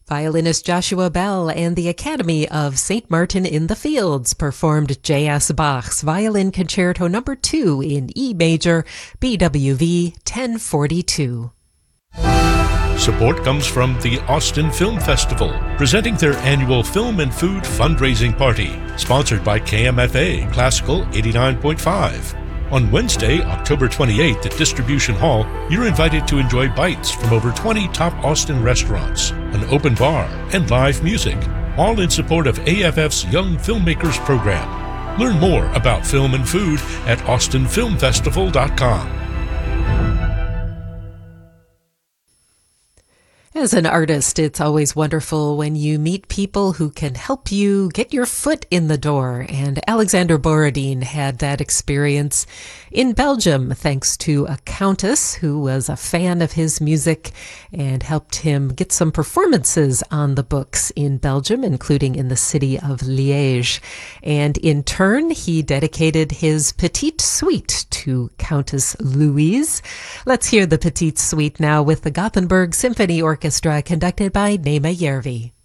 Violinist Joshua Bell and the Academy of St. Martin in the Fields performed J.S. Bach's Violin Concerto No. 2 in E major, BWV 1042. Support comes from the Austin Film Festival, presenting their annual Film and Food fundraising party, sponsored by KMFA Classical 89.5. On Wednesday, October 28th at Distribution Hall, you're invited to enjoy bites from over 20 top Austin restaurants, an open bar, and live music, all in support of AFF's Young Filmmakers program. Learn more about film and food at austinfilmfestival.com. As an artist, it's always wonderful when you meet people who can help you get your foot in the door, and Alexander Borodin had that experience in Belgium thanks to a countess who was a fan of his music and helped him get some performances on the books in Belgium, including in the city of Liège. And in turn, he dedicated his Petite Suite to Countess Louise. Let's hear the Petite Suite now with the Gothenburg Symphony Orchestra, conducted by Nema Järvi.